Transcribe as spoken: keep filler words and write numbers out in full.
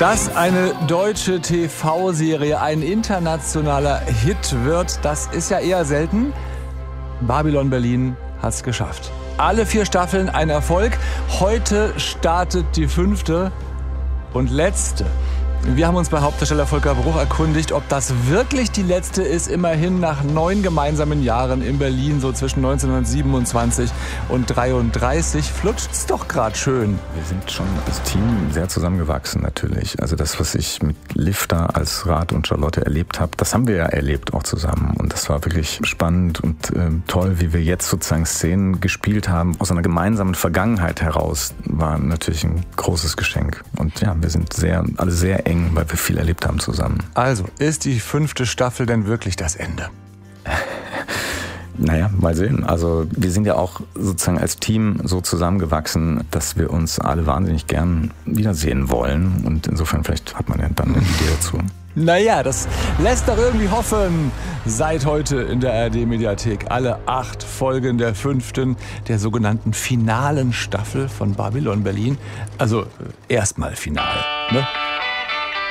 Dass eine deutsche T V-Serie ein internationaler Hit wird, das ist ja eher selten. Babylon Berlin hat's geschafft. Alle vier Staffeln ein Erfolg. Heute startet die fünfte und letzte. Wir haben uns bei Hauptdarsteller Volker Bruch erkundigt, ob das wirklich die letzte ist. Immerhin nach neun gemeinsamen Jahren in Berlin, so zwischen neunzehnhundertsiebenundzwanzig und dreiunddreißig, flutscht's doch gerade schön. Wir sind schon als Team sehr zusammengewachsen natürlich. Also das, was ich mit Lifter als Rat und Charlotte erlebt habe, das haben wir ja erlebt auch zusammen. Und das war wirklich spannend und äh, toll, wie wir jetzt sozusagen Szenen gespielt haben. Aus einer gemeinsamen Vergangenheit heraus war natürlich ein großes Geschenk. Und ja, wir sind sehr, alle sehr eng, weil wir viel erlebt haben zusammen. Also, ist die fünfte Staffel denn wirklich das Ende? Naja, mal sehen. Also wir sind ja auch sozusagen als Team so zusammengewachsen, dass wir uns alle wahnsinnig gern wiedersehen wollen. Und insofern vielleicht hat man ja dann eine Idee dazu. Naja, das lässt doch irgendwie hoffen. Seit heute in der A R D-Mediathek alle acht Folgen der fünften, der sogenannten finalen Staffel von Babylon Berlin. Also erstmal final, ne?